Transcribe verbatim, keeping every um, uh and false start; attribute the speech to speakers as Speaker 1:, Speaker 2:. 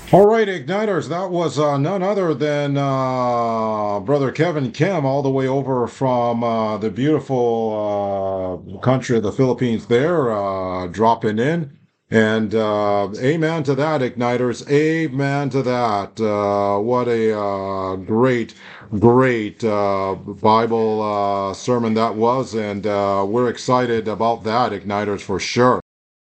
Speaker 1: All right, Igniters, that was uh, none other than uh, Brother Kevin Kim, all the way over from uh, the beautiful uh, country of the Philippines there, uh, dropping in. And uh, amen to that, Igniters. Amen to that. Uh, what a uh, great, great uh, Bible uh, sermon that was. And uh, we're excited about that, Igniters, for sure.